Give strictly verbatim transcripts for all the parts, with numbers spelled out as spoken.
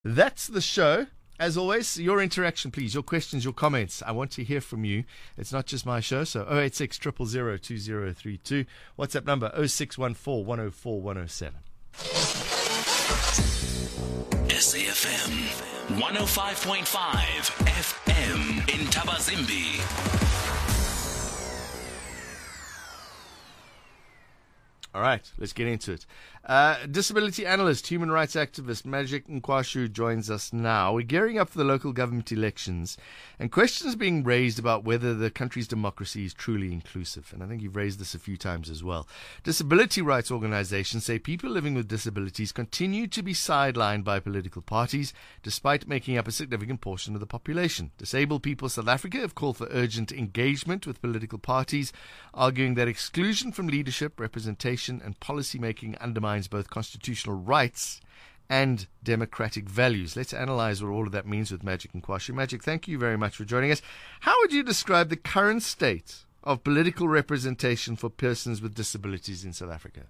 That's the show. As always, your interaction, please, your questions, your comments. I want to hear from you. It's not just my show, so oh eight six, zero zero zero, two zero three two. WhatsApp number oh six one four, one oh four, one oh seven. S A F M one oh five point five F M in Tabazimbi. All right, let's get into it. Uh, disability analyst, human rights activist Magic Nkwashu joins us now. We're gearing up for the local government elections, and questions being raised about whether the country's democracy is truly inclusive. And I think you've raised this a few times as well. Disability rights organizations say people living with disabilities continue to be sidelined by political parties, despite making up a significant portion of the population. Disabled People South Africa have called for urgent engagement with political parties, arguing that exclusion from leadership, representation, and policy making undermines both constitutional rights and democratic values. Let's analyze what all of that means with Magic Nkwashu. Magic, thank you very much for joining us. How would you describe the current state of political representation for persons with disabilities in South Africa?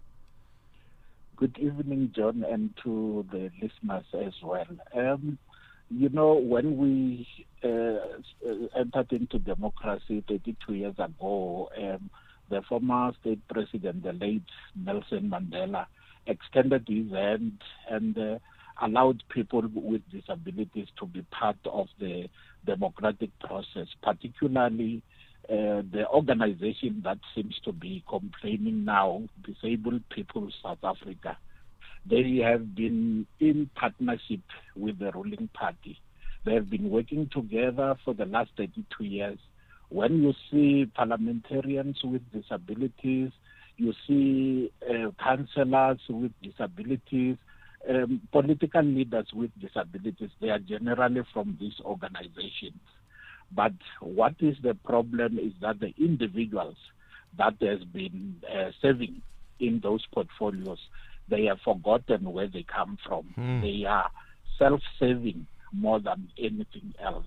Good evening, John, and to the listeners as well. Um, you know, when we uh, entered into democracy thirty-two years ago, um, the former state president, the late Nelson Mandela, extended his hand and uh, allowed people with disabilities to be part of the democratic process, particularly uh, the organization that seems to be complaining now, Disabled People South Africa. They have been in partnership with the ruling party. They have been working together for the last thirty-two years. When you see parliamentarians with disabilities, you see uh, councillors with disabilities, um, political leaders with disabilities, they are generally from these organizations. But what is the problem is that the individuals that has been uh, serving in those portfolios, they have forgotten where they come from. Hmm. They are self-serving more than anything else.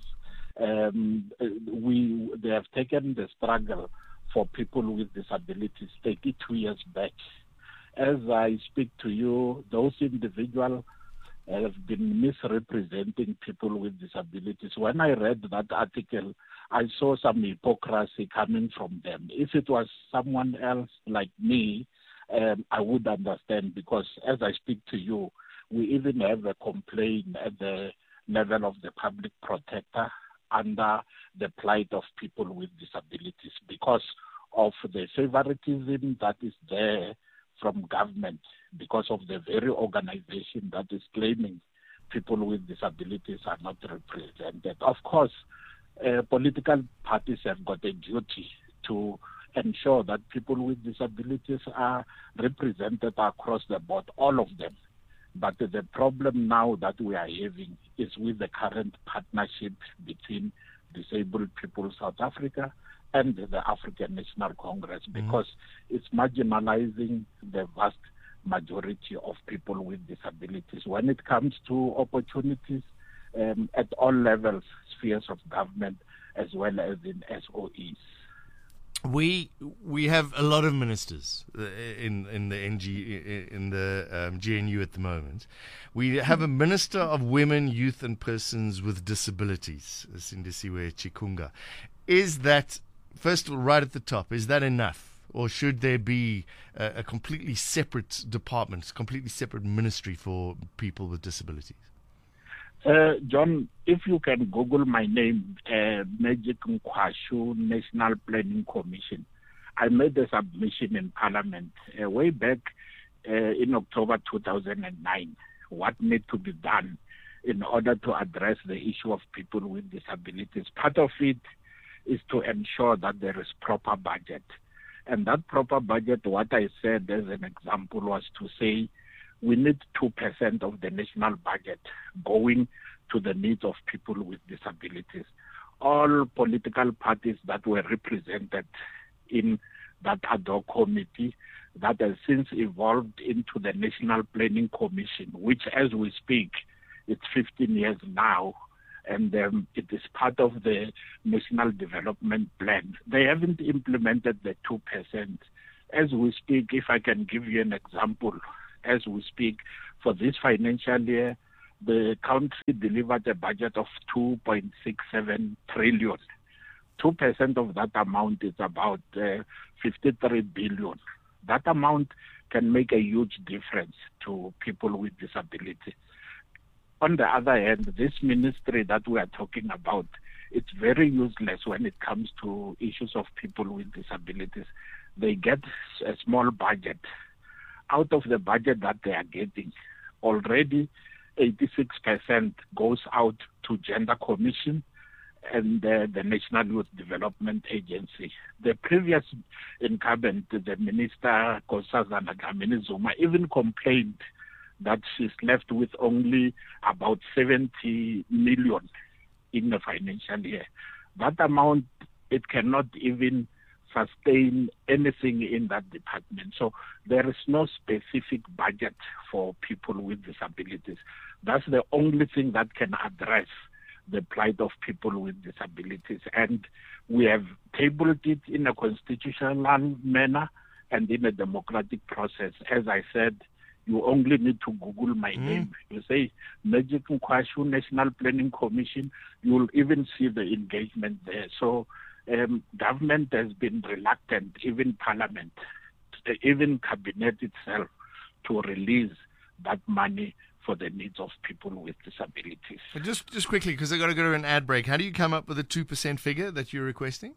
Um, we they have taken the struggle for people with disabilities thirty-two years back. As I speak to you, those individuals have been misrepresenting people with disabilities. When I read that article, I saw some hypocrisy coming from them. If it was someone else like me, um, I would understand, because as I speak to you, we even have a complaint at the level of the public protector under the plight of people with disabilities because of the favoritism that is there from government, because of the very organization that is claiming people with disabilities are not represented. Of course, uh, political parties have got a duty to ensure that people with disabilities are represented across the board, all of them. But the problem now that we are having is with the current partnership between Disabled People South Africa and the African National Congress, because mm-hmm. it's marginalizing the vast majority of people with disabilities when it comes to opportunities um, at all levels, spheres of government, as well as in S O Es. We we have a lot of ministers in in the N G in the um, G N U at the moment. We have a minister of women, youth, and persons with disabilities, Sindisiwe Chikunga. Is that, first of all, right at the top? Is that enough, or should there be a, a completely separate department, completely separate ministry for people with disabilities? Uh, John, if you can Google my name, uh, Magic Nkwashu National Planning Commission. I made a submission in Parliament uh, way back uh, in October two thousand nine. What needs to be done in order to address the issue of people with disabilities? Part of it is to ensure that there is proper budget. And that proper budget, what I said as an example, was to say we need two percent of the national budget going to the needs of people with disabilities. All political parties that were represented in that ad hoc committee that has since evolved into the National Planning Commission, which as we speak, it's fifteen years now, and um, it is part of the National Development Plan. They haven't implemented the two percent. As we speak, if I can give you an example, as we speak, for this financial year, the country delivered a budget of two point six seven trillion. two percent of that amount is about uh, fifty-three billion. That amount can make a huge difference to people with disability. On the other hand, this ministry that we are talking about, it's very useless when it comes to issues of people with disabilities. They get a small budget. Out of the budget that they are getting, already eighty-six percent goes out to Gender Commission and uh, the National Youth Development Agency. The previous incumbent, the Minister Nkosazana Dlamini-Zuma, even complained that she's left with only about seventy million in the financial year. That amount, it cannot even sustain anything in that department. So there is no specific budget for people with disabilities. That's the only thing that can address the plight of people with disabilities. And we have tabled it in a constitutional manner and in a democratic process. As I said, you only need to Google my mm. name. You say Magic Nkwashu National Planning Commission, you will even see the engagement there. So um, government has been reluctant, even parliament, even cabinet itself, to release that money for the needs of people with disabilities. But just just quickly, because I've got to go to an ad break, how do you come up with a two percent figure that you're requesting?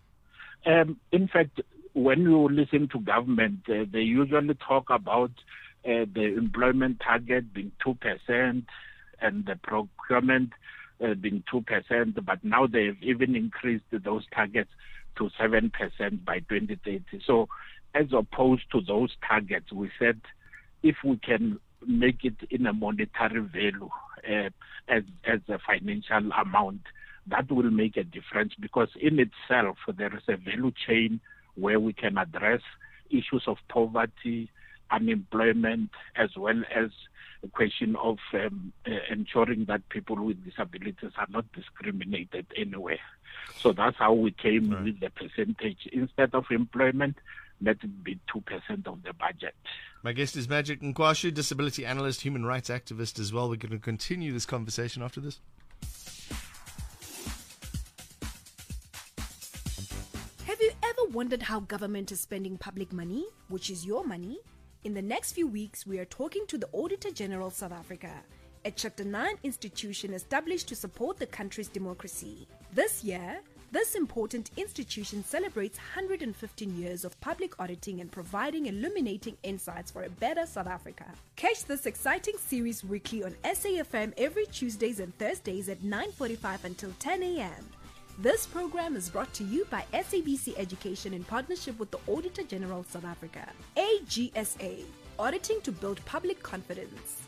Um, in fact, when you listen to government, uh, they usually talk about uh, the employment target being two percent and the procurement uh, being two percent, but now they've even increased those targets to seven percent by twenty thirty. So as opposed to those targets, we said if we can make it in a monetary value uh, as as a financial amount, that will make a difference, because in itself there is a value chain where we can address issues of poverty, unemployment, as well as the question of um, uh, ensuring that people with disabilities are not discriminated anywhere. So that's how we came right. with the percentage. Instead of employment, let it be two percent of the budget. My guest is Magic Nkwashu, disability analyst, human rights activist as well. We're going to continue this conversation after this. Have you ever wondered how government is spending public money, which is your money? In the next few weeks, we are talking to the Auditor General South Africa, a Chapter nine institution established to support the country's democracy. This year, this important institution celebrates one hundred fifteen years of public auditing and providing illuminating insights for a better South Africa. Catch this exciting series weekly on S A F M every Tuesdays and Thursdays at nine forty-five until ten a.m. This program is brought to you by S A B C Education in partnership with the Auditor General South Africa. A G S A, auditing to build public confidence.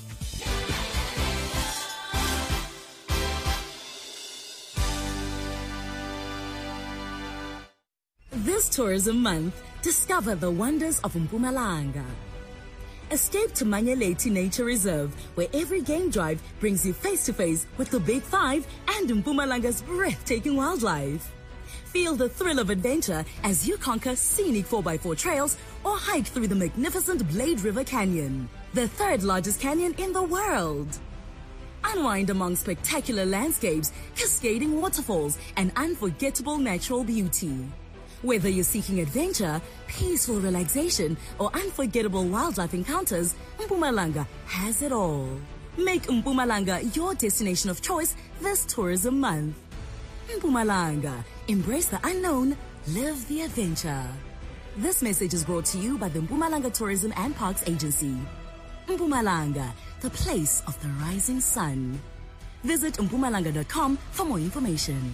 This tourism month, discover the wonders of Mpumalanga. Escape to Manyeleti Nature Reserve, where every game drive brings you face-to-face with the Big Five and Mpumalanga's breathtaking wildlife. Feel the thrill of adventure as you conquer scenic four by four trails or hike through the magnificent Blade River Canyon, the third largest canyon in the world. Unwind among spectacular landscapes, cascading waterfalls, and unforgettable natural beauty. Whether you're seeking adventure, peaceful relaxation, or unforgettable wildlife encounters, Mpumalanga has it all. Make Mpumalanga your destination of choice this tourism month. Mpumalanga, embrace the unknown, live the adventure. This message is brought to you by the Mpumalanga Tourism and Parks Agency. Mpumalanga, the place of the rising sun. Visit mpumalanga dot com for more information.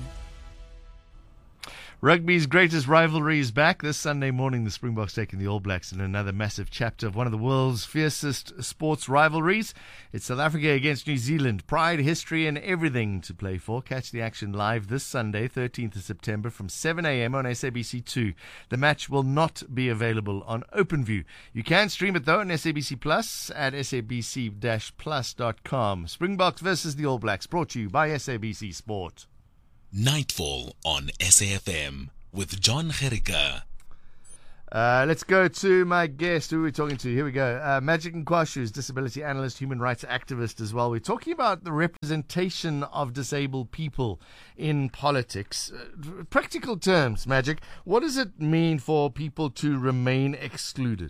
Rugby's greatest rivalry is back. This Sunday morning, the Springboks taking the All Blacks in another massive chapter of one of the world's fiercest sports rivalries. It's South Africa against New Zealand. Pride, history, and everything to play for. Catch the action live this Sunday, thirteenth of September, from seven a.m. on S A B C two. The match will not be available on OpenView. You can stream it, though, on S A B C Plus at S A B C plus dot com. Springboks versus the All Blacks, brought to you by S A B C Sport. Nightfall on S A F M with John Gericka. Uh, let's go to my guest. Who are we talking to? Here we go. Uh, Magic Nkwashu is disability analyst, human rights activist as well. We're talking about the representation of disabled people in politics. Uh, practical terms, Magic, what does it mean for people to remain excluded?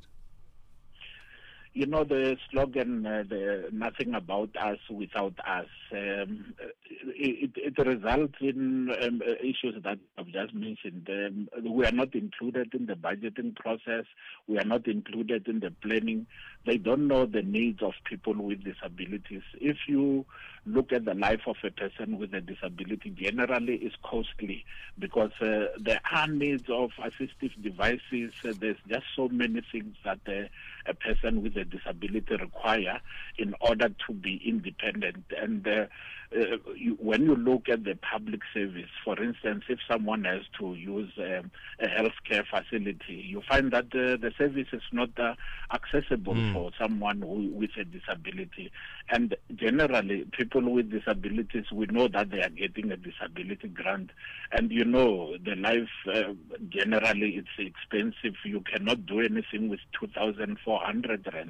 You know, the slogan, uh, the nothing about us without us, um, it, it results in um, issues that I've just mentioned. Um, we are not included in the budgeting process. We are not included in the planning. They don't know the needs of people with disabilities. If you look at the life of a person with a disability, generally is costly because uh, there are needs of assistive devices. Uh, there's just so many things that uh, a person with a disability require in order to be independent. And uh, uh, you, when you look at the public service, for instance, if someone has to use um, a healthcare facility, you find that uh, the service is not uh, accessible mm. for someone who, with a disability. And generally, people with disabilities, we know that they are getting a disability grant. And you know, the life, uh, generally, it's expensive. You cannot do anything with two thousand four hundred rand.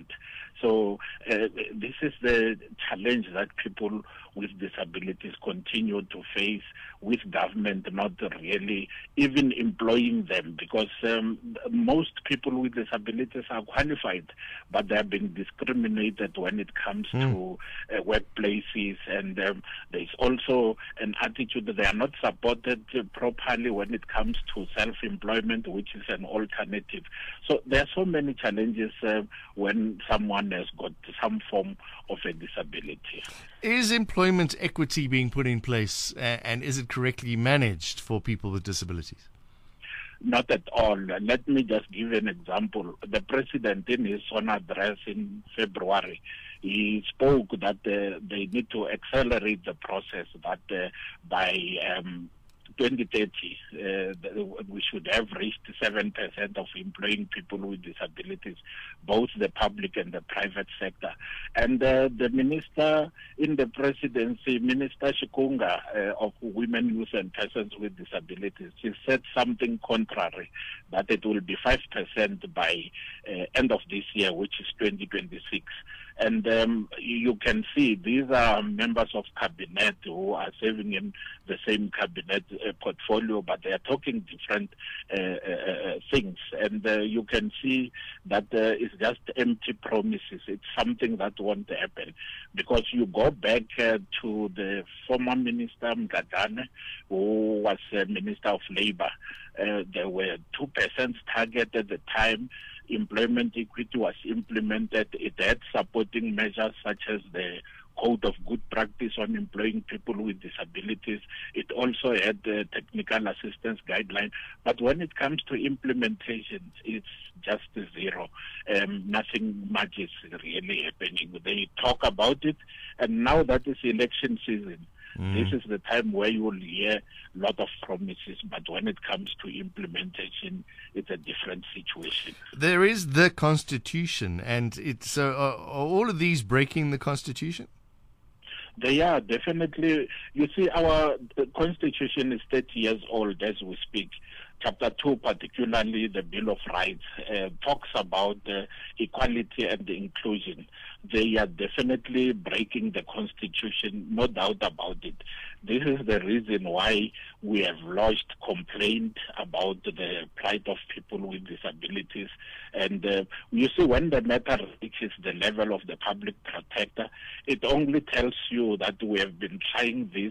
So uh, this is the challenge that people with disabilities continue to face, with government not really even employing them, because um, most people with disabilities are qualified, but they are being discriminated when it comes mm. to uh, workplaces, and um, there's also an attitude that they are not supported uh, properly when it comes to self-employment, which is an alternative. So there are so many challenges uh, when someone has got some form of a disability. Is employment equity being put in place, uh, and is it correctly managed for people with disabilities? Not at all. Let me just give an example. The president, in his own address in February, he spoke that uh, they need to accelerate the process, that uh, by um, twenty thirty, uh, we should have reached seven percent of employing people with disabilities, both the public and the private sector. And uh, the minister in the presidency, Minister Shikunga uh, of Women, Youth and Persons with Disabilities, she said something contrary, that it will be five percent by uh, end of this year, which is twenty twenty-six. And um, you can see these are members of cabinet who are serving in the same cabinet uh, portfolio, but they are talking different uh, uh, things. And uh, you can see that uh, it's just empty promises. It's something that won't happen, because you go back uh, to the former minister Mgadane, who was uh, Minister of Labor. Uh, there were two percent target at the time. Employment equity was implemented. It had supporting measures such as the Code of Good Practice on employing people with disabilities. It also had the technical assistance guideline. But when it comes to implementation, it's just zero. Um, nothing much is really happening. They talk about it, and now that is election season, Mm. this is the time where you will hear a lot of promises, but when it comes to implementation, it's a different situation. There is the Constitution, and it's so uh, are all of these breaking the Constitution? They are, definitely. You see, our Constitution is thirty years old as we speak. Chapter two, particularly the Bill of Rights, uh, talks about uh, equality and inclusion. They are definitely breaking the Constitution, no doubt about it. This is the reason why we have lodged complaint about the plight of people with disabilities. And uh, you see, when the matter reaches the level of the public protector, it only tells you that we have been trying this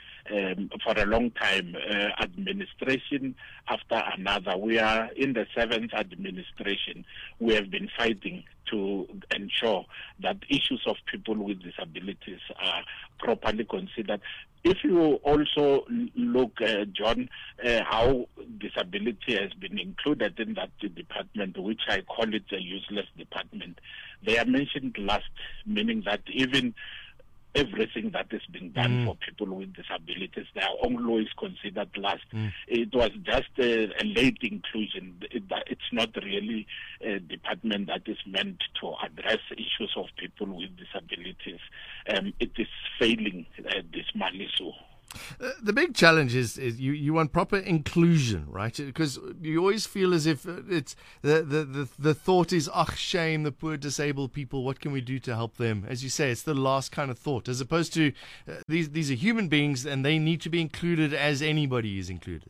Um, for a long time, uh, administration after another. We are in the seventh administration. We have been fighting to ensure that issues of people with disabilities are properly considered. If you also look, uh, John, uh, how disability has been included in that department, which I call it a useless department, they are mentioned last, meaning that even everything that is being done mm. for people with disabilities, their own law is considered last. Mm. It was just a, a late inclusion. It, it's not really a department that is meant to address issues of people with disabilities. Um, it is failing uh, dismally so. Uh, the big challenge is, is you, you want proper inclusion, right? Because you always feel as if it's the, the, the, the thought is, ach, shame, the poor disabled people, what can we do to help them? As you say, it's the last kind of thought, as opposed to uh, these, these are human beings and they need to be included as anybody is included.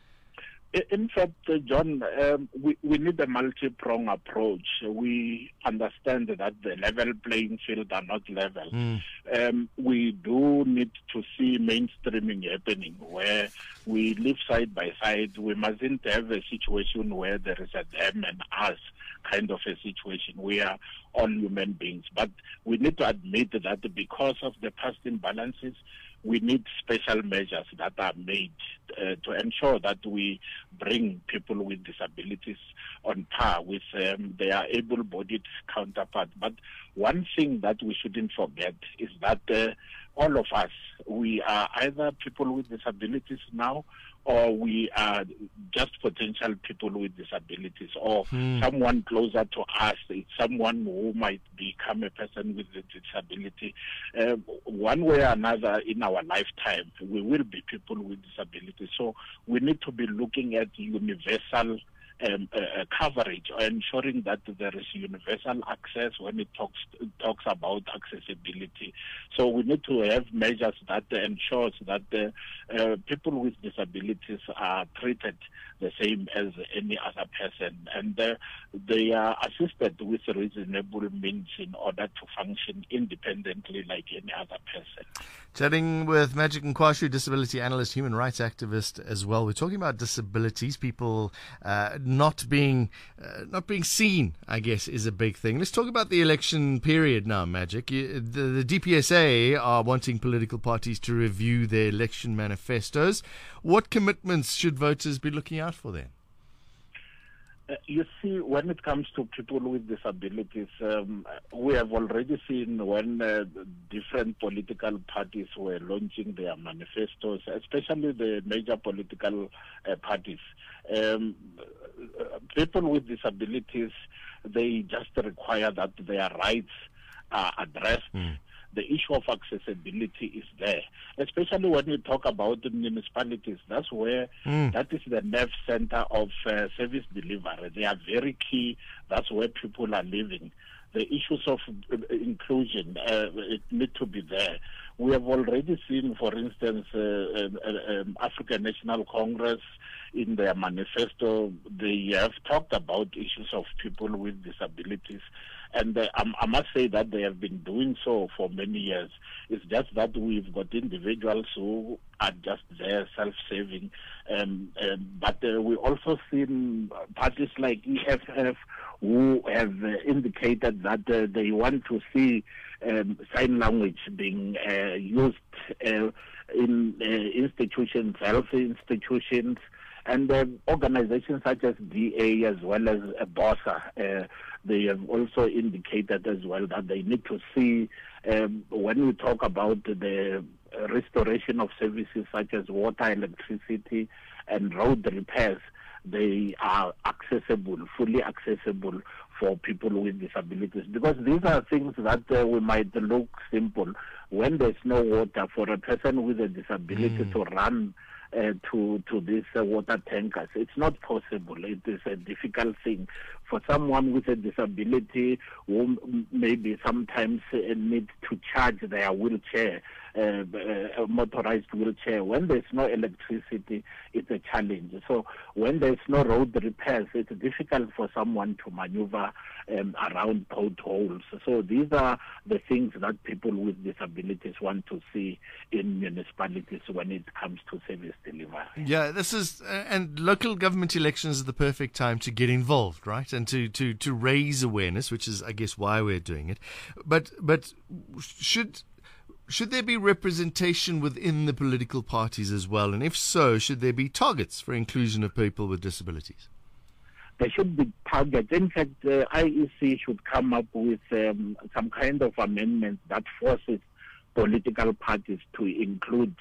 In fact, uh, John, um, we, we need a multi-pronged approach. We understand that the level playing field are not level. Mm. Um, we do need to see mainstreaming happening where we live side by side. We mustn't have a situation where there is a them and us kind of a situation. We are all human beings. But we need to admit that because of the past imbalances, we need special measures that are made uh, to ensure that we bring people with disabilities on par with um, their able-bodied counterparts. But one thing that we shouldn't forget is that uh, all of us, we are either people with disabilities now, or we are just potential people with disabilities, or hmm. someone closer to us, it's someone who might become a person with a disability. Uh, one way or another in our lifetime, we will be people with disabilities. So we need to be looking at universal Um, uh, coverage, or ensuring that there is universal access when it talks talks about accessibility. So we need to have measures that ensures that uh, uh, people with disabilities are treated the same as any other person, and uh, they are assisted with reasonable means in order to function independently like any other person. Chatting with Magic Nkwashu, disability analyst, human rights activist as well. We're talking about disabilities, people uh, not being uh, not being seen, I guess, is a big thing. Let's talk about the election period now, Magic. The, the D P S A are wanting political parties to review their election manifestos. What commitments should voters be looking out for then? Uh, you see, when it comes to people with disabilities, um, we have already seen when uh, different political parties were launching their manifestos, especially the major political uh, parties. Um, people with disabilities, they just require that their rights are addressed. Mm. The issue of accessibility is there, especially when you talk about the municipalities. That's where mm. that is the nerve center of uh, service delivery. They are very key. That's where people are living. The issues of uh, inclusion uh, it need to be there. We have already seen, for instance, uh, uh, um, African National Congress in their manifesto. They have talked about issues of people with disabilities. And uh, I, I must say that they have been doing so for many years. It's just that we've got individuals who are just there, self-saving. Um, um, but uh, we also seen parties like E F F who have uh, indicated that uh, they want to see um, sign language being uh, used uh, in uh, institutions, health institutions, and uh, organizations such as D A as well as uh, BOSA. Uh, they have also indicated as well that they need to see, um, when we talk about the restoration of services such as water, electricity, and road repairs, they are accessible, fully accessible for people with disabilities. Because these are things that uh, we might look simple. When there's no water, for a person with a disability mm. to run Uh, to to these uh, water tankers, it's not possible. It is a difficult thing for someone with a disability who maybe sometimes uh, need to charge their wheelchair, uh, a motorized wheelchair. When there's no electricity, it's a challenge. So when there's no road repairs, it's difficult for someone to maneuver um, around potholes. So these are the things that people with disabilities want to see in municipalities when it comes to service delivery. Yeah, this is, uh, and local government elections is the perfect time to get involved, right? And to, to, to raise awareness, which is, I guess, why we're doing it. But but should should there be representation within the political parties as well? And if so, should there be targets for inclusion of people with disabilities? There should be targets. In fact, uh, I E C should come up with um, some kind of amendment that forces political parties to include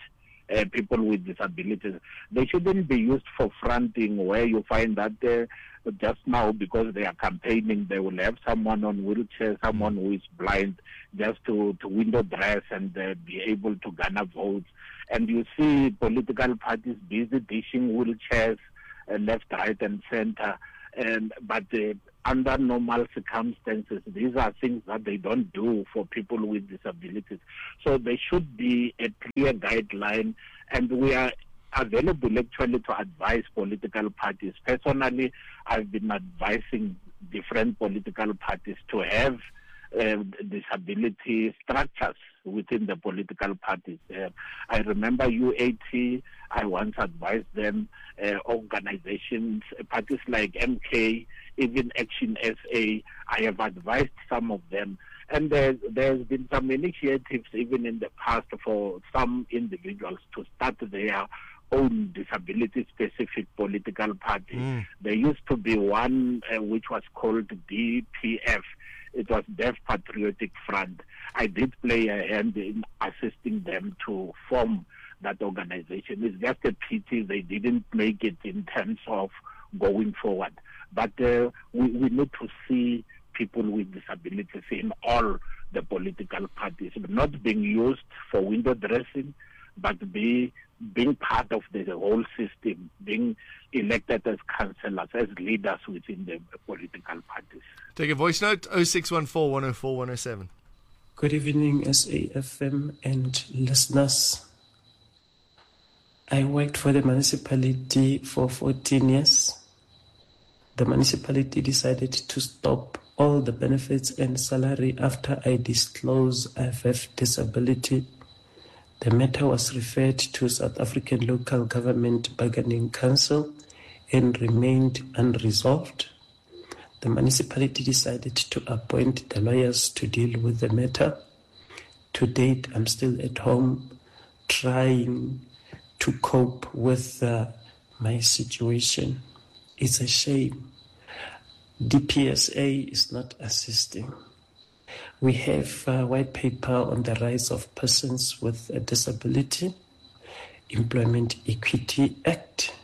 uh, people with disabilities. They shouldn't be used for fronting, where you find that uh, just now, because they are campaigning, they will have someone on wheelchair, someone who is blind, just to, to window dress and uh, be able to garner votes. And you see political parties busy dishing wheelchairs uh, left, right, and center. And but uh, under normal circumstances, these are things that they don't do for people with disabilities. So there should be a clear guideline, and we are available actually to advise political parties. Personally, I've been advising different political parties to have uh, disability structures within the political parties. Uh, I remember U A T, I once advised them, uh, organizations, parties like M K, even Action S A, I have advised some of them. And there, there's been some initiatives even in the past for some individuals to start their own disability-specific political party. Mm. There used to be one uh, which was called D P F. It was Deaf Patriotic Front. I did play a hand in assisting them to form that organization. It's just a pity they didn't make it in terms of going forward. But uh, we, we need to see people with disabilities in all the political parties, not being used for window dressing, but be being part of the whole system, being elected as councillors, as leaders within the political parties. Take a voice note, oh six one four, one oh four, one oh seven. Good evening, S A F M and listeners. I worked for the municipality for fourteen years. The municipality decided to stop all the benefits and salary after I disclosed I have disability. The matter was referred to South African Local Government Bargaining Council and remained unresolved. The municipality decided to appoint the lawyers to deal with the matter. To date, I'm still at home trying to cope with uh, my situation. It's a shame. D P S A is not assisting. We have a white paper on the rights of persons with a disability, Employment Equity Act,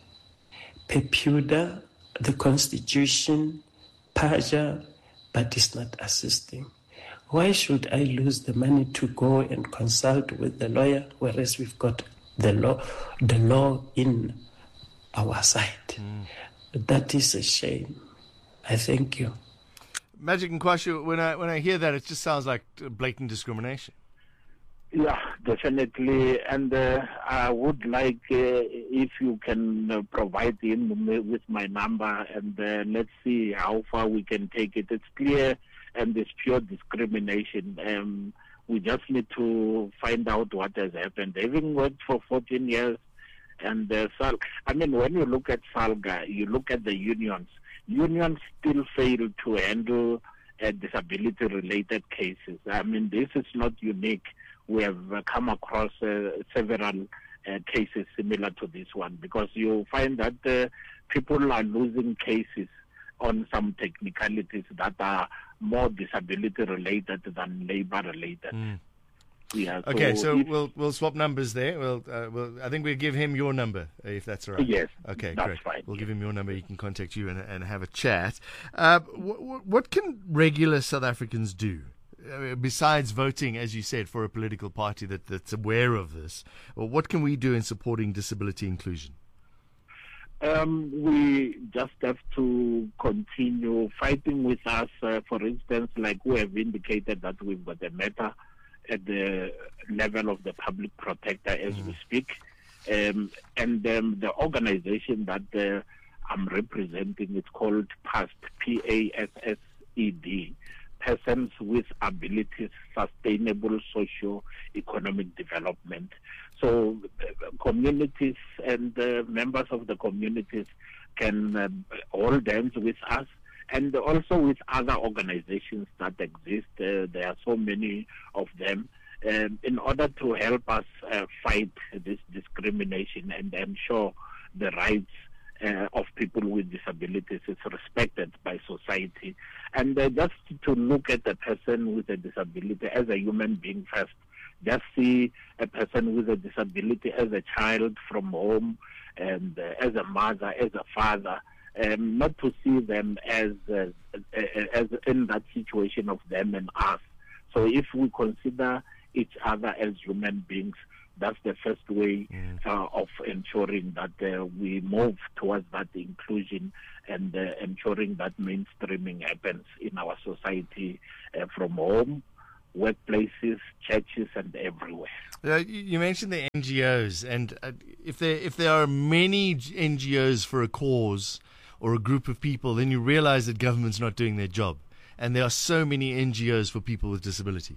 PEPUDA, the Constitution, PAJA, but it's not assisting. Why should I lose the money to go and consult with the lawyer, whereas we've got the law, the law in our side? Mm. That is a shame. I thank you. Magic Nkwashu, when I when I hear that, it just sounds like blatant discrimination. Yeah, definitely. And uh, I would like uh, if you can uh, provide him with my number, and uh, let's see how far we can take it. It's clear, and it's pure discrimination. Um, we just need to find out what has happened. Having worked for fourteen years, and uh, Sal- I mean, when you look at SALGA, you look at the unions. Unions still fail to handle uh, disability-related cases. I mean, this is not unique. We have uh, come across uh, several uh, cases similar to this one, because you find that uh, people are losing cases on some technicalities that are more disability-related than labor-related. Mm. Yeah, so okay, so if, we'll we'll swap numbers there. We'll, uh, we'll I think we'll give him your number, if that's all right. Yes. Okay, that's great. Fine. We'll give him your number. He can contact you and, and have a chat. Uh, w- what can regular South Africans do uh, besides voting, as you said, for a political party that, that's aware of this? Or what can we do in supporting disability inclusion? Um, we just have to continue fighting with us. Uh, for instance, like we have indicated that we've got a matter at the level of the public protector as mm. we speak. Um, and um, the organization that uh, I'm representing is called PASSED, P A S S E D, Persons with Abilities, Sustainable Socio-Economic Development. So uh, communities and uh, members of the communities can uh, hold hands with us, and also with other organizations that exist. Uh, there are so many of them, um, in order to help us uh, fight this discrimination and ensure the rights uh, of people with disabilities is respected by society. And uh, just to look at the person with a disability as a human being first, just see a person with a disability as a child from home, and uh, as a mother, as a father, um, not to see them as, uh, as in that situation of them and us. So if we consider each other as human beings, that's the first way mm. uh, of ensuring that uh, we move towards that inclusion and uh, ensuring that mainstreaming happens in our society uh, from home, workplaces, churches, and everywhere. Uh, you mentioned the N G Os, and uh, if there if there are many N G Os for a cause or a group of people, then you realize that government's not doing their job, and there are so many N G Os for people with disabilities.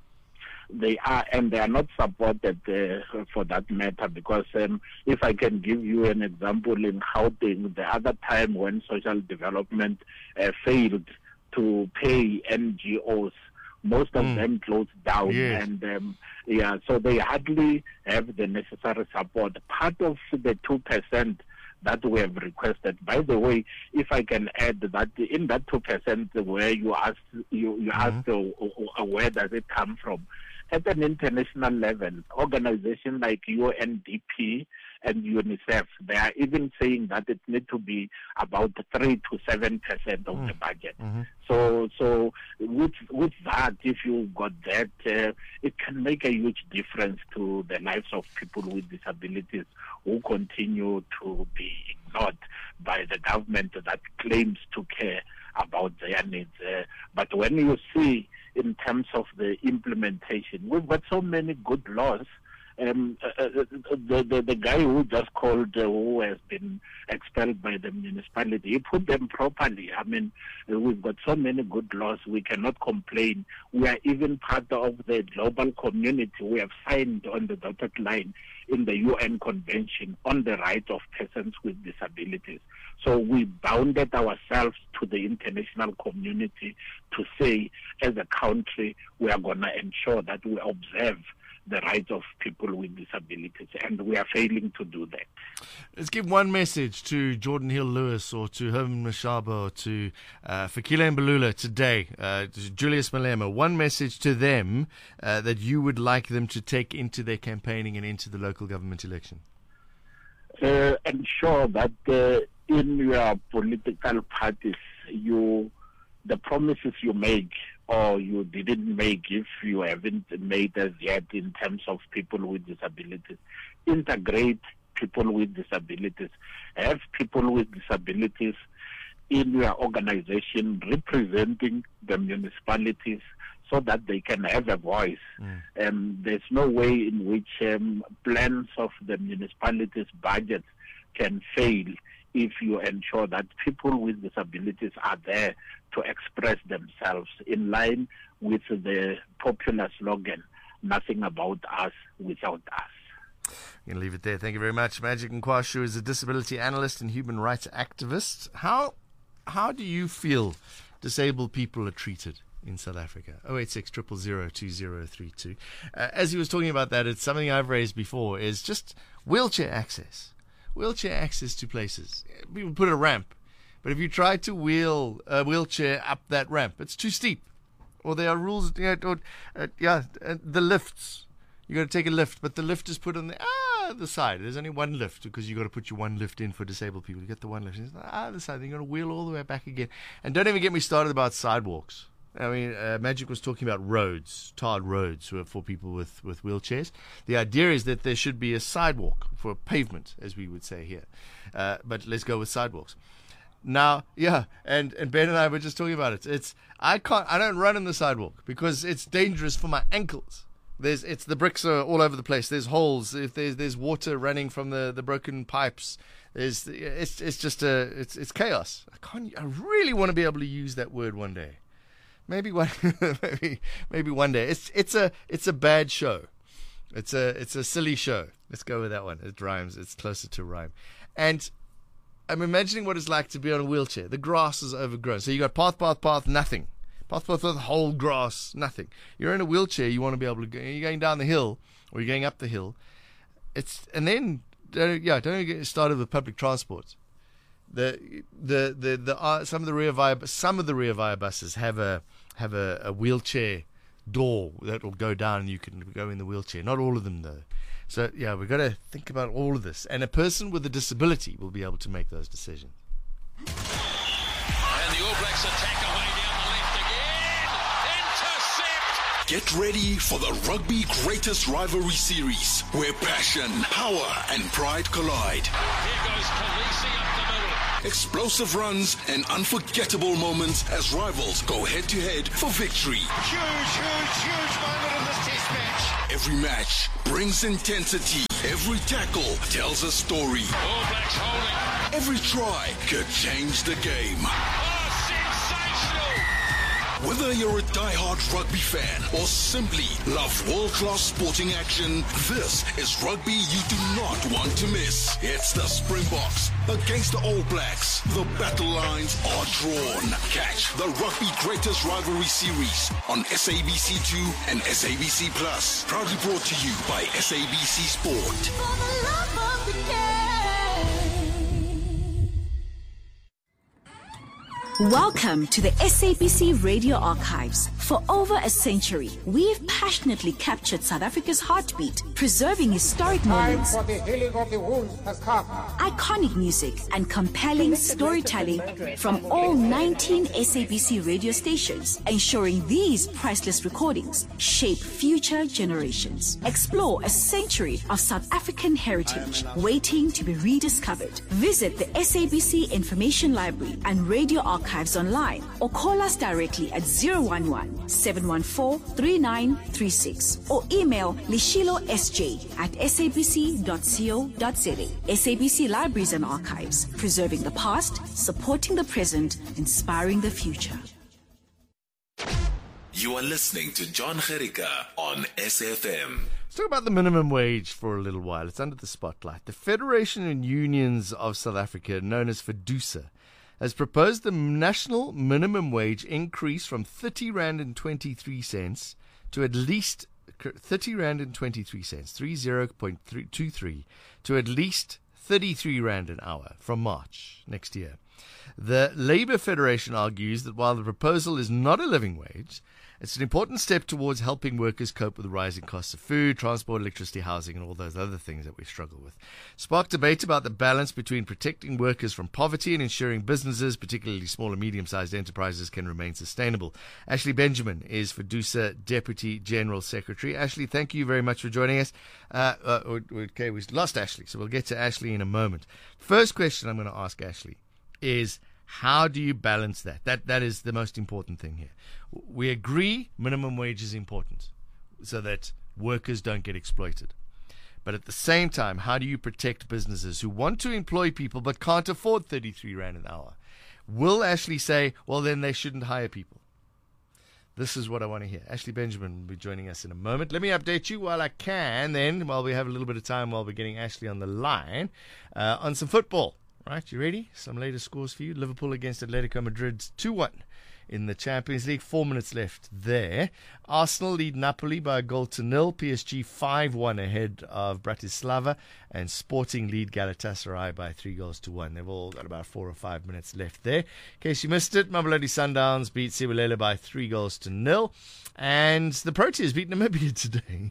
They are, and they are not supported uh, for that matter, because um, if I can give you an example in Gauteng, the other time when social development uh, failed to pay N G Os, most of mm. them closed down, yes. and um, yeah, so they hardly have the necessary support. Part of the two percent that we have requested, by the way, if I can add that in that two percent where you asked, you, you mm-hmm. asked uh, uh, where does it come from? At an international level, organizations like U N D P and UNICEF, they are even saying that it needs to be about three to seven percent of mm. the budget. Mm-hmm. So, so with with that, if you got that, uh, it can make a huge difference to the lives of people with disabilities who continue to be ignored by the government that claims to care about their needs. Uh, but when you see in terms of the implementation, we've got so many good laws. Um, uh, uh, the, the the guy who just called, uh, who has been expelled by the municipality, he put them properly. I mean, uh, we've got so many good laws. We cannot complain. We are even part of the global community. We have signed on the dotted line in the U N Convention on the Rights of Persons with Disabilities. So we bounded ourselves to the international community to say, as a country, we are going to ensure that we observe the rights of people with disabilities, and we are failing to do that. Let's give one message to Jordan Hill-Lewis or to Herman Mashaba or to uh, Fikile Mbalula today, uh, to Julius Malema, one message to them uh, that you would like them to take into their campaigning and into the local government election. Uh, ensure that uh, in your political parties, you the promises you make or you didn't make, if you haven't made as yet in terms of people with disabilities, integrate people with disabilities, have people with disabilities in your organization representing the municipalities so that they can have a voice. Mm. Um, there's no way in which um, plans of the municipalities' budgets can fail if you ensure that people with disabilities are there to express themselves in line with the popular slogan, nothing about us without us. I'm going to leave it there. Thank you very much. Magic Nkwashu is a disability analyst and human rights activist. How how do you feel disabled people are treated in South Africa? oh eight six, zero zero zero, two zero three two. Uh, as he was talking about that, it's something I've raised before, is just wheelchair access. Wheelchair access to places. People put a ramp, but if you try to wheel a wheelchair up that ramp, it's too steep. Or there are rules, you know, or, uh, yeah, uh, the lifts. You got to take a lift, but the lift is put on the ah the side. There's only one lift because you got to put your one lift in for disabled people. You get the one lift. It's ah the side. Then you got to wheel all the way back again. And don't even get me started about sidewalks. I mean, uh, Magic was talking about roads, tarred roads for people with, with wheelchairs. The idea is that there should be a sidewalk for a pavement, as we would say here. Uh, but let's go with sidewalks. Now, yeah, and, and Ben and I were just talking about it. It's I can't, I don't run on the sidewalk because it's dangerous for my ankles. There's, it's the bricks are all over the place. There's holes. If there's, there's water running from the, the broken pipes. There's, it's, it's just a, it's, it's chaos. I can't, I really want to be able to use that word one day. Maybe one, maybe maybe one day. It's it's a it's a bad show. It's a it's a silly show. Let's go with that one. It rhymes. It's closer to rhyme. And I'm imagining what it's like to be on a wheelchair. The grass is overgrown. So you got path, path, path, nothing. Path, path, path, whole grass, nothing. You're in a wheelchair. You want to be able to go. You're going down the hill or you're going up the hill. It's and then don't, yeah, don't get started with public transport. The the the the uh, some of the rear via some of the rear via buses have a have a, a wheelchair door that will go down and you can go in the wheelchair. Not all of them, though. So, yeah, we've got to think about all of this. And a person with a disability will be able to make those decisions. And the All Blacks attack away down the left again. Intercept! Get ready for the Rugby Greatest Rivalry Series, where passion, power, and pride collide. Here goes Khaleesi up the middle. Explosive runs and unforgettable moments as rivals go head-to-head for victory. Huge, huge, huge moment in this test match. Every match brings intensity. Every tackle tells a story. All Blacks holding. Every try could change the game. Oh, sensational! Whether you're a die-hard rugby fan or simply love world-class sporting action, this is rugby you do not want to miss. It's the Springboks against the All Blacks. The battle lines are drawn. Catch the Rugby Greatest Rivalry Series on S A B C two and S A B C Plus. Proudly brought to you by S A B C Sport. Welcome to the S A B C Radio Archives. For over a century, we've passionately captured South Africa's heartbeat, preserving historic moments, For the healing of the wounds has come. iconic music, and compelling storytelling from all nineteen S A B C radio stations, ensuring these priceless recordings shape future generations. Explore a century of South African heritage waiting to be rediscovered. Visit the S A B C Information Library and Radio Archives online, or call us directly at zero one one, seven one four, three nine three six, or email lishilo s j at s a b c dot co dot z a. S A B C Libraries and Archives, preserving the past, supporting the present, inspiring the future. You are listening to John Gericka on S F M. Let's talk about the minimum wage for a little while. It's under the spotlight. The Federation of Unions of South Africa, known as FEDUSA, has proposed the national minimum wage increase from thirty rand and twenty-three cents to at least thirty rand and twenty-three cents, thirty point two three, to at least thirty-three rand an hour from March next year. The Labour Federation argues that while the proposal is not a living wage, it's an important step towards helping workers cope with the rising costs of food, transport, electricity, housing, and all those other things that we struggle with. Sparked debate about the balance between protecting workers from poverty and ensuring businesses, particularly small and medium-sized enterprises, can remain sustainable. Ashley Benjamin is FEDUSA Deputy General Secretary. Ashley, thank you very much for joining us. Uh, uh, okay, we lost Ashley, so we'll get to Ashley in a moment. First question I'm going to ask Ashley is, how do you balance that? That that is the most important thing here. We agree minimum wage is important so that workers don't get exploited. But at the same time, how do you protect businesses who want to employ people but can't afford thirty-three rand an hour? Will Ashley say, well, then they shouldn't hire people? This is what I want to hear. Ashley Benjamin will be joining us in a moment. Let me update you while I can, then, while we have a little bit of time while we're getting Ashley on the line, uh, on some football. Right, you ready? Some latest scores for you. Liverpool against Atletico Madrid, two one in the Champions League. Four minutes left there. Arsenal lead Napoli by a goal to nil. P S G five one ahead of Bratislava. And Sporting lead Galatasaray by three goals to one. They've all got about four or five minutes left there. In case you missed it, Mamelodi Sundowns beat Sibulela by three goals to nil. And the Proteas beat Namibia today.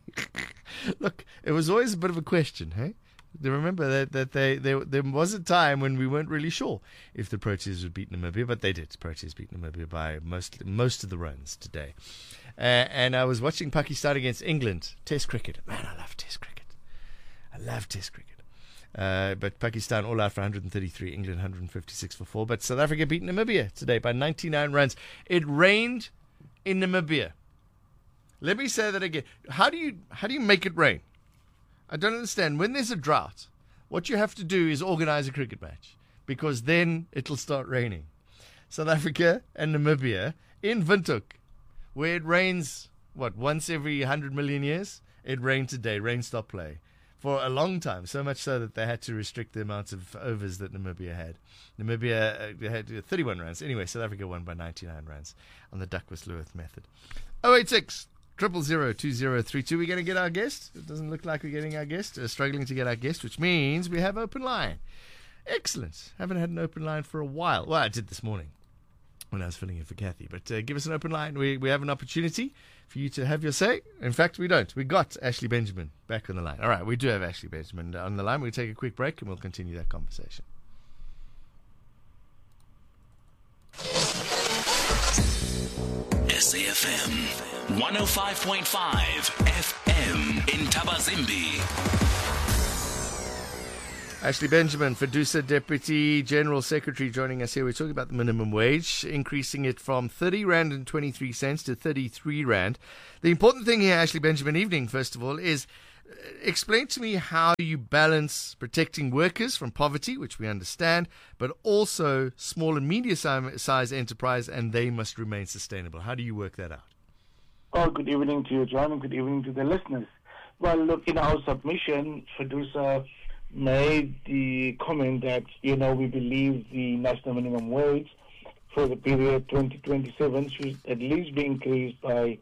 Look, it was always a bit of a question, hey? Remember that, that they, they there was a time when we weren't really sure if the Proteas would beat Namibia, but they did. Proteas beat Namibia by most most of the runs today. Uh, and I was watching Pakistan against England, Test cricket. Man, I love Test cricket. I love Test cricket. Uh, but Pakistan all out for one hundred thirty-three, England one hundred fifty-six for four. But South Africa beat Namibia today by ninety-nine runs. It rained in Namibia. Let me say that again. How do you how do you make it rain? I don't understand. When there's a drought, what you have to do is organize a cricket match, because then it'll start raining. South Africa and Namibia in Windhoek, where it rains, what, once every one hundred million years? It rained today. Rain stop play for a long time, so much so that they had to restrict the amount of overs that Namibia had. Namibia uh, had thirty-one runs. Anyway, South Africa won by ninety-nine runs on the Duckworth-Lewis method. oh eight six Triple zero two zero three two. We're going to get our guest. It doesn't look like we're getting our guest. Uh, struggling to get our guest, which means we have open line. Excellent. Haven't had an open line for a while. Well, I did this morning when I was filling in for Kathy. But uh, give us an open line. We we have an opportunity for you to have your say. In fact, we don't. We got Ashley Benjamin back on the line. All right, we do have Ashley Benjamin on the line. We'll take a quick break and we'll continue that conversation. S A F M one oh five point five F M in Tabazimbi. Ashley Benjamin, FEDUSA Deputy General Secretary, joining us here. We're talking about the minimum wage, increasing it from thirty rand and twenty-three cents to thirty-three rand. The important thing here, Ashley Benjamin, evening, first of all, is uh, explain to me how you balance protecting workers from poverty, which we understand, but also small and medium-sized enterprise, and they must remain sustainable. How do you work that out? Oh, good evening to you, John, and good evening to the listeners. Well, look, in our submission, FEDUSA made the comment that, you know, we believe the national minimum wage for the period twenty twenty-seven should at least be increased by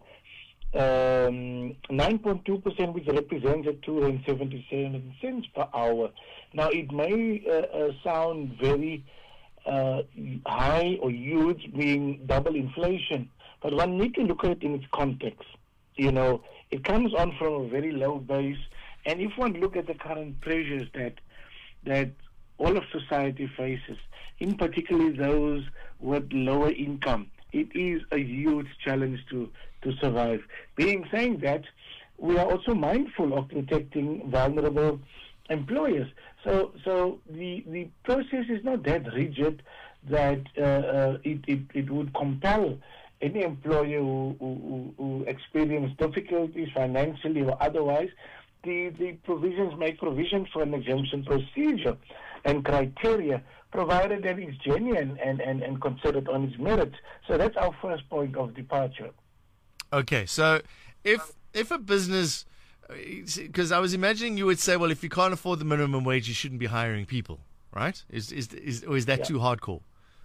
um, nine point two percent, which represents two rand seventy-seven cents per hour. Now, it may uh, uh, sound very uh, high or huge, being double inflation, but one needs to look at it in its context. You know, it comes on from a very low base. And if one look at the current pressures that that all of society faces, in particular those with lower income, it is a huge challenge to, to survive. Being saying that, we are also mindful of protecting vulnerable employers. So so the, the process is not that rigid that uh, uh, it, it, it would compel any employer who, who, who experience difficulties financially or otherwise. The, the provisions make provision for an exemption procedure and criteria, provided that it's genuine and, and, and considered on its merits. So that's our first point of departure. Okay, so if if a business, because I was imagining you would say, well, if you can't afford the minimum wage, you shouldn't be hiring people, right? Is is is or is that yeah. too hardcore?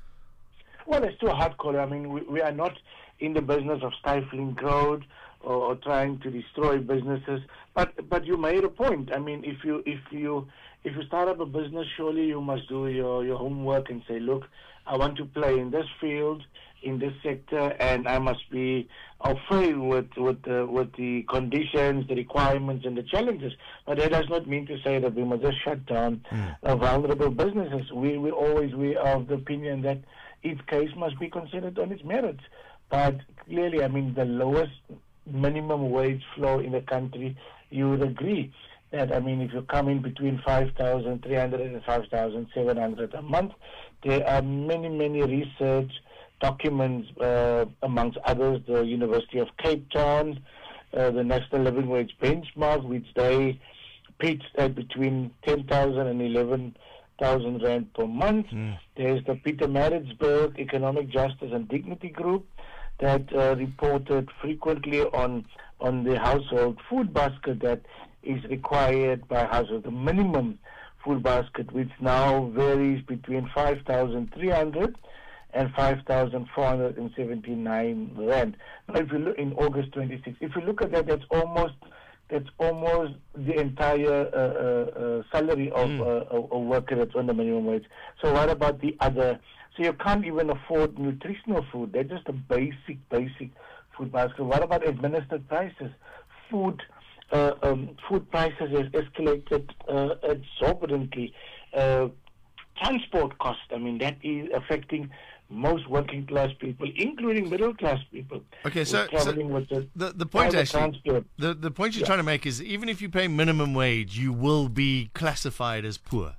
Well, it's too hardcore. I mean, we, we are not in the business of stifling growth or, or trying to destroy businesses. But but you made a point. I mean, if you if you if you start up a business, surely you must do your, your homework and say, look, I want to play in this field, in this sector, and I must be afraid with with the with the conditions, the requirements, and the challenges. But that does not mean to say that we must just shut down mm. uh, vulnerable businesses. We we always we are of the opinion that each case must be considered on its merits. But clearly, I mean, the lowest minimum wage flow in the country, you would agree that, I mean, if you come in between five thousand three hundred and five thousand seven hundred a month, there are many, many research documents, uh, amongst others, the University of Cape Town, uh, the National Living Wage Benchmark, which they pitched at between ten thousand and eleven thousand rand per month. Mm. There's the Peter Maritzburg Economic Justice and Dignity Group that uh, reported frequently on on the household food basket that is required by household, the minimum food basket, which now varies between five thousand three hundred and five thousand four hundred seventy-nine rand. Now, if you look in August twenty-sixth, if you look at that, that's almost that's almost the entire uh, uh, uh, salary of mm. uh, a, a worker that's on the minimum wage. So what about the other? So you can't even afford nutritional food. That's just a basic, basic food basket. What about administered prices? Food, uh, um, food prices has escalated uh, exorbitantly. Uh, transport costs, I mean, that is affecting most working class people, including middle class people. Okay, so, so the, the, the point actually, the, the point you're yeah. trying to make is even if you pay minimum wage, you will be classified as poor.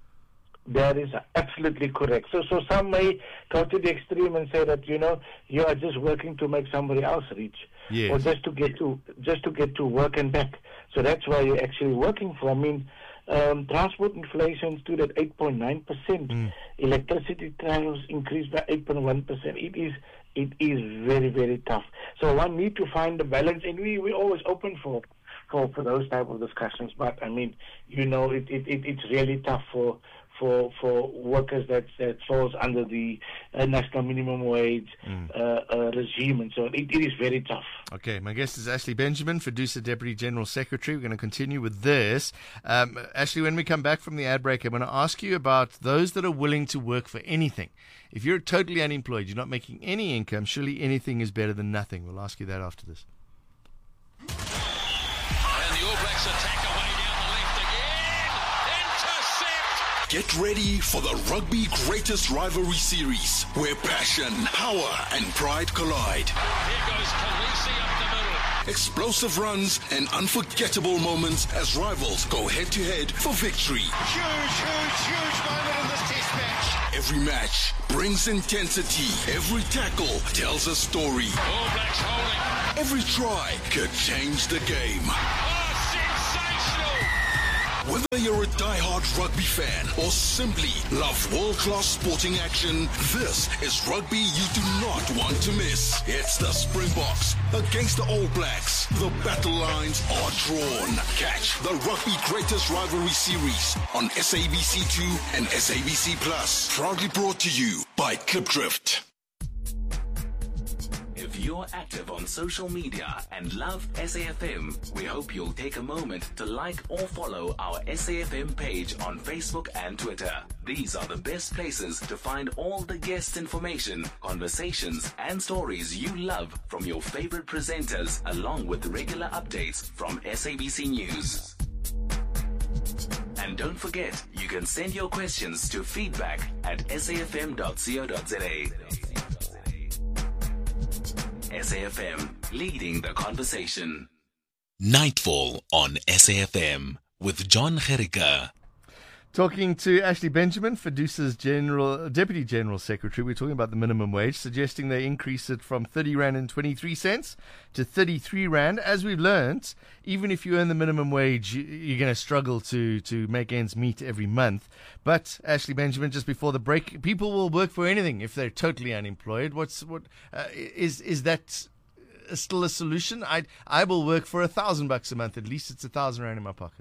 That is absolutely correct. So, so some may go to the extreme and say that, you know, you are just working to make somebody else rich, yes. or just to get to just to get to work and back. So that's why you're actually working for. I mean, um, transport inflation stood at eight point nine percent. Mm. Electricity tariffs increased by eight point one percent. It is it is very very tough. So one need to find the balance, and we we always open for. For, for those type of discussions, but I mean, you know, it, it, it it's really tough for for for workers that that falls under the uh, national minimum wage mm. uh, uh, regime, and so it, it is very tough. Okay, my guest is Ashley Benjamin, FEDUSA Deputy General Secretary. We're going to continue with this. Um, Ashley, when we come back from the ad break, I'm going to ask you about those that are willing to work for anything. If you're totally unemployed, you're not making any income, surely anything is better than nothing. We'll ask you that after this. Get ready for the Rugby Greatest Rivalry Series, where passion, power, and pride collide. Here goes Khaleesi up the middle. Explosive runs and unforgettable moments as rivals go head-to-head for victory. Huge, huge, huge moment in this test match. Every match brings intensity. Every tackle tells a story. All Blacks holding. Every try could change the game. Oh, sensational! Whether you're a die-hard rugby fan or simply love world-class sporting action, this is rugby you do not want to miss. It's the Springboks against the All Blacks. The battle lines are drawn. Catch the Rugby Greatest Rivalry Series on S A B C two and S A B C Plus. Proudly brought to you by Clipdrift. If you're active on social media and love S A F M, we hope you'll take a moment to like or follow our S A F M page on Facebook and Twitter. These are the best places to find all the guest information, conversations, and stories you love from your favorite presenters, along with regular updates from S A B C News. And don't forget, you can send your questions to feedback at s a f m dot co dot z a. S A F M, leading the conversation. Nightfall on S A F M with John Gericke. Talking to Ashley Benjamin, Fiducia's General, Deputy General Secretary. We're talking about the minimum wage, suggesting they increase it from thirty rand and twenty-three cents to thirty-three rand. As we've learned, even if you earn the minimum wage, you're going to struggle to, to make ends meet every month. But, Ashley Benjamin, just before the break, people will work for anything if they're totally unemployed. What's what uh, is is that still a solution? I I will work for a thousand bucks a month. At least it's a thousand rand in my pocket.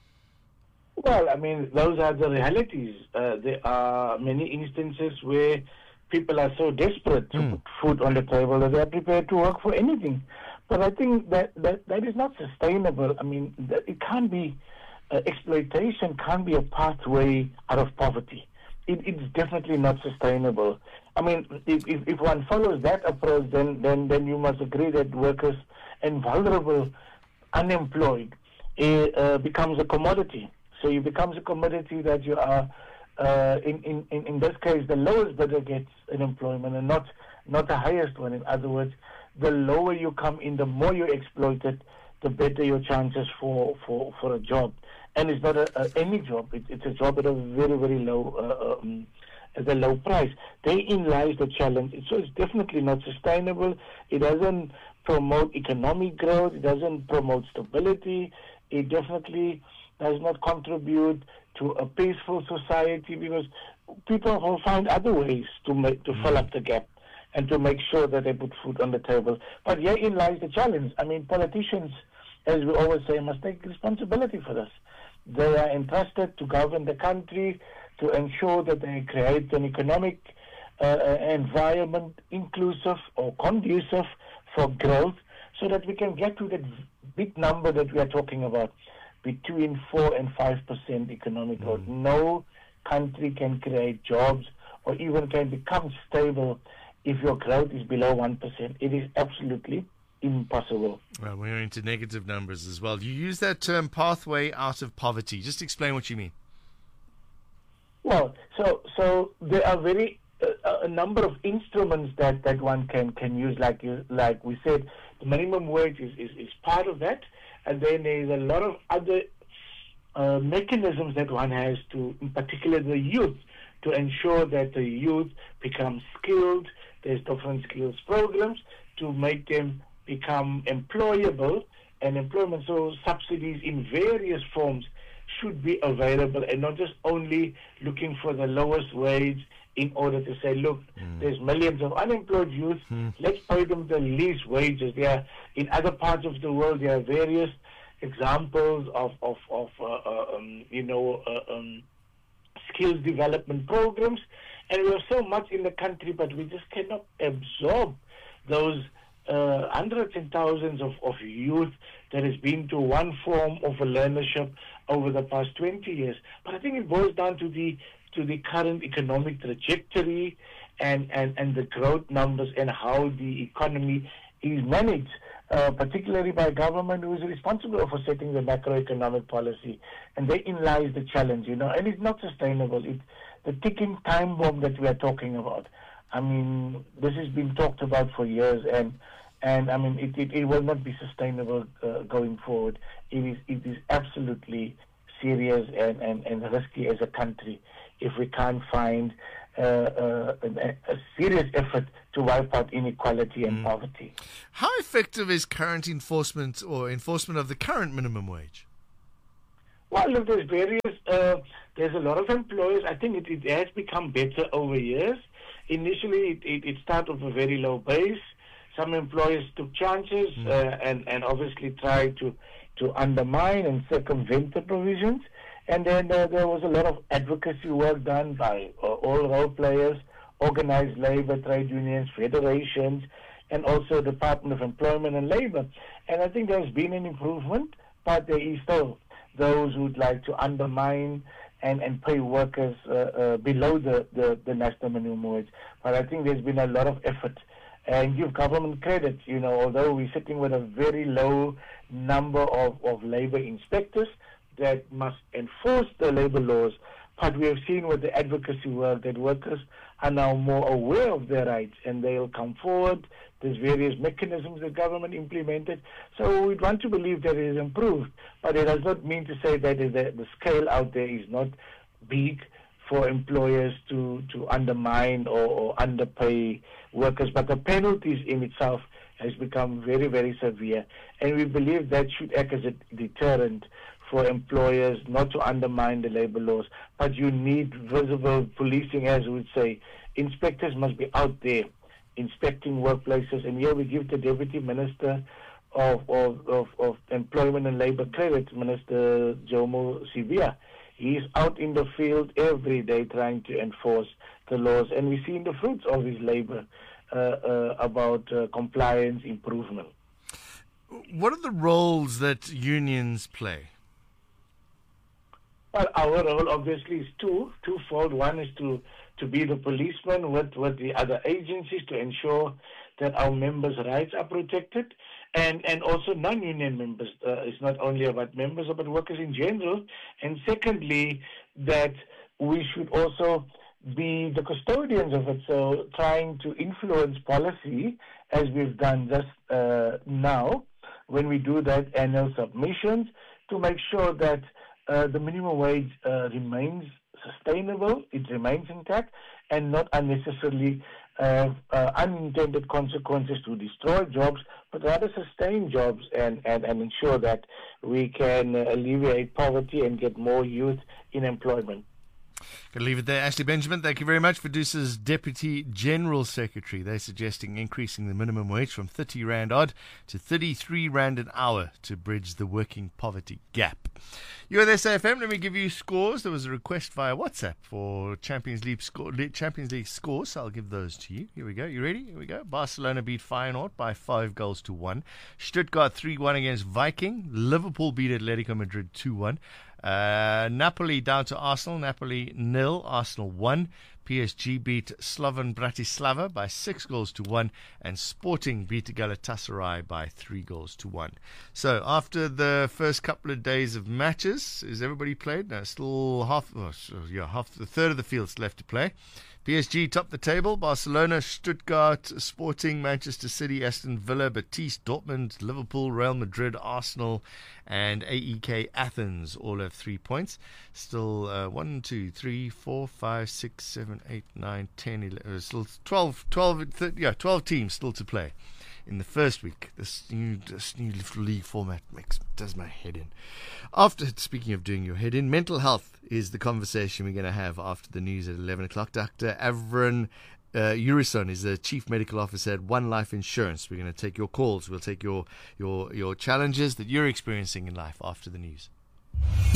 Well, I mean, those are the realities. Uh, there are many instances where people are so desperate to mm. put food on the table that they are prepared to work for anything. But I think that that, that is not sustainable. I mean, that it can't be, uh, exploitation can't be a pathway out of poverty. It, it's definitely not sustainable. I mean, if, if, if one follows that approach, then, then, then you must agree that workers and vulnerable, unemployed, uh, uh, becomes a commodity. So it becomes a commodity that you are, uh, in, in, in this case, the lowest bidder gets an employment and not not the highest one. In other words, the lower you come in, the more you're exploited, the better your chances for, for, for a job. And it's not a, a, any job. It, it's a job at a very, very low uh, um, at a low price. Therein lies the challenge. So it's definitely not sustainable. It doesn't promote economic growth. It doesn't promote stability. It definitely does not contribute to a peaceful society, because people will find other ways to make, to fill up the gap and to make sure that they put food on the table. But herein lies the challenge. I mean, politicians, as we always say, must take responsibility for this. They are entrusted to govern the country, to ensure that they create an economic uh, environment inclusive or conducive for growth, so that we can get to that big number that we are talking about, between four and five percent economic growth. Mm. No country can create jobs or even can become stable if your growth is below one percent. It is absolutely impossible. Well, we're into negative numbers as well. You use that term pathway out of poverty. Just explain what you mean. Well, so so there are very uh, a number of instruments that, that one can, can use. Like you, like we said, the minimum wage is, is, is part of that. And then there's a lot of other uh, mechanisms that one has to, in particular the youth, to ensure that the youth become skilled. There's different skills programs to make them become employable and employment. So subsidies in various forms should be available, and not just only looking for the lowest wage in order to say, look, mm. there's millions of unemployed youth, mm. let's pay them the least wages. There are, in other parts of the world, there are various examples of, of, of uh, uh, um, you know, uh, um, skills development programs. And we have so much in the country, but we just cannot absorb those uh, hundreds and thousands of, of youth that has been to one form of a learnership over the past twenty years. But I think it boils down to the to the current economic trajectory and, and, and the growth numbers and how the economy is managed. uh, particularly by government, who is responsible for setting the macroeconomic policy. And therein lies the challenge, you know, and it's not sustainable. It's the ticking time bomb that we are talking about. I mean, this has been talked about for years, and and I mean, it, it, it will not be sustainable uh, going forward. It is it is absolutely serious and, and, and risky as a country if we can't find uh, uh, a, a serious effort to wipe out inequality and mm. poverty. How effective is current enforcement or enforcement of the current minimum wage? Well, look, there's various, uh, there's a lot of employers. I think it, it has become better over years. Initially, it, it, it started with a very low base. Some employers took chances mm. uh, and, and obviously tried to, to undermine and circumvent the provisions. And then uh, there was a lot of advocacy work done by uh, all role players, organized labor, trade unions, federations, and also Department of Employment and Labor. And I think there's been an improvement, but there is still those who would like to undermine and, and pay workers uh, uh, below the, the, the national minimum wage. But I think there's been a lot of effort. And give government credit, you know, although we're sitting with a very low number of, of labor inspectors that must enforce the labor laws, but we have seen with the advocacy work that workers are now more aware of their rights and they'll come forward. There's various mechanisms the government implemented. So we'd want to believe that it is improved, but it does not mean to say that the, the scale out there is not big for employers to, to undermine or, or underpay workers. But the penalties in itself has become very, very severe. And we believe that should act as a deterrent for employers not to undermine the labor laws. But you need visible policing, as we would say. Inspectors must be out there inspecting workplaces. And here we give the Deputy Minister of, of, of, of Employment and Labor credit, Minister Jomo Sibiya. He's out in the field every day trying to enforce the laws, and we're seeing the fruits of his labor uh, uh, about uh, compliance improvement. What are the roles that unions play? Well, our role obviously is two, twofold. One is to, to be the policeman with, with the other agencies to ensure that our members' rights are protected. And and also non-union members. Uh, it's not only about members, but workers in general. And secondly, that we should also be the custodians of it. So trying to influence policy, as we've done just uh, now, when we do that annual submissions, to make sure that uh, the minimum wage uh, remains sustainable, it remains intact, and not unnecessarily Uh, uh, unintended consequences to destroy jobs, but rather sustain jobs and, and, and ensure that we can uh, alleviate poverty and get more youth in employment. Going to leave it there. Ashley Benjamin, thank you very much. Producer's Deputy General Secretary. They're suggesting increasing the minimum wage from thirty rand odd to thirty-three rand an hour to bridge the working poverty gap. You're at S A F M. Let me give you scores. There was a request via WhatsApp for Champions League score, Champions League scores, so I'll give those to you. Here we go. You ready? Here we go. Barcelona beat Feyenoord by five goals to one. Stuttgart three one against Viking. Liverpool beat Atletico Madrid two one. Uh, Napoli down to Arsenal. Napoli nil, Arsenal one. P S G beat Slovan Bratislava by six goals to one, and Sporting beat Galatasaray by three goals to one. So after the first couple of days of matches, is everybody played? No, still half. Oh, yeah, half the third of the field's left to play. P S G top the table. Barcelona, Stuttgart, Sporting, Manchester City, Aston Villa, Betis, Dortmund, Liverpool, Real Madrid, Arsenal, and A E K Athens all have three points. Still uh, one, two, three, four, five, six, seven, eight, nine, ten, eleven. Still twelve, twelve, thirty, yeah, twelve teams still to play in the first week. This new, this new little league format makes does my head in. After speaking of doing your head in, mental health is the conversation we're going to have after the news at eleven o'clock. Doctor Avron uh, Urison is the Chief Medical Officer at One Life Insurance. We're going to take your calls. We'll take your your your challenges that you're experiencing in life after the news.